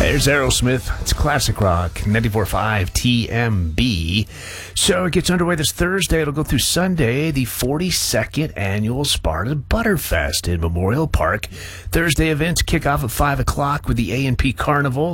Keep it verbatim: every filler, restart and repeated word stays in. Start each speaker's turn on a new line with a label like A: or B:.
A: There's Aerosmith. It's classic rock, ninety-four point five T M B. So it gets underway this Thursday. It'll go through Sunday, the forty-second annual Sparta Butterfest in Memorial Park. Thursday events kick off at five o'clock with the A and P Carnival.